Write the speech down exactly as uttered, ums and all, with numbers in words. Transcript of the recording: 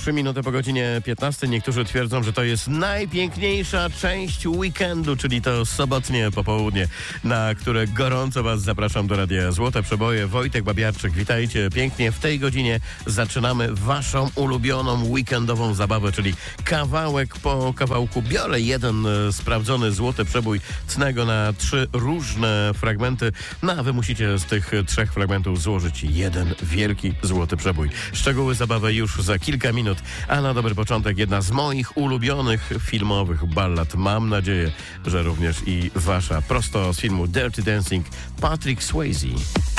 Trzy minuty po godzinie piętnastej. Niektórzy twierdzą, że to jest najpiękniejsza część weekendu, czyli to sobotnie popołudnie, na które gorąco Was zapraszam do Radia Złote Przeboje. Wojtek Babiarczyk, witajcie pięknie. W tej godzinie zaczynamy Waszą ulubioną weekendową zabawę, czyli kawałek po kawałku. Biorę jeden e, sprawdzony złoty przebój Cnego na trzy różne fragmenty. No a Wy musicie z tych trzech fragmentów złożyć jeden wielki złoty przebój. Szczegóły zabawy już za kilka minut, a na dobry początek jedna z moich ulubionych filmowych ballad. Mam nadzieję, że również i Wasza. Prosto z filmu Dirty Dancing, Patrick Swayze.